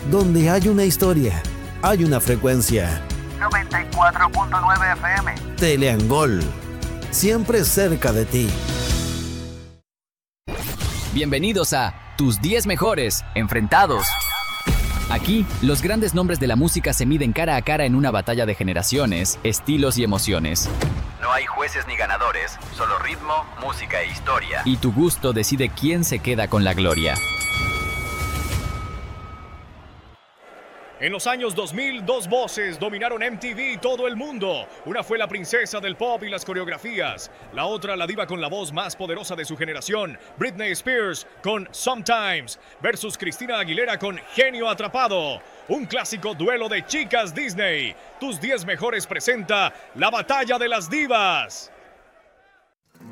Donde hay una historia, hay una frecuencia. 94.9 FM. Teleangol, siempre cerca de ti. Bienvenidos a Tus 10 Mejores Enfrentados. Aquí, los grandes nombres de la música se miden cara a cara en una batalla de generaciones, estilos y emociones. No hay jueces ni ganadores, solo ritmo, música e historia. Y tu gusto decide quién se queda con la gloria. En los años 2000, dos voces dominaron MTV y todo el mundo. Una fue la princesa del pop y las coreografías. La otra, la diva con la voz más poderosa de su generación, Britney Spears, con Sometimes, versus Christina Aguilera con Genio Atrapado. Un clásico duelo de chicas Disney. Tus 10 Mejores presenta La Batalla de las Divas.